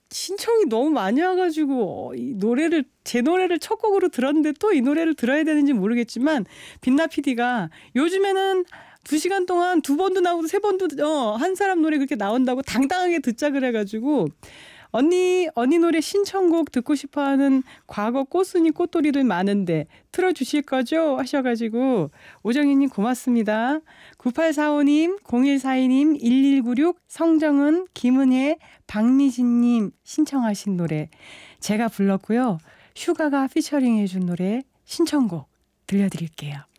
신청이 너무 많이 와가지고 이 노래를 제 노래를 첫 곡으로 들었는데 또 이 노래를 들어야 되는지 모르겠지만 빛나 PD가 요즘에는 2시간 동안 2번도 나오고 3번도 한 사람 노래 그렇게 나온다고 당당하게 듣자 그래가지고 언니 노래 신청곡 듣고 싶어하는 과거 꽃순이 꽃돌이들 많은데 틀어주실 거죠? 하셔가지고 오정희님 고맙습니다. 9845님 0142님 1196 성정은 김은혜 박미진님 신청하신 노래 제가 불렀고요. 슈가가 피처링 해준 노래 신청곡 들려드릴게요.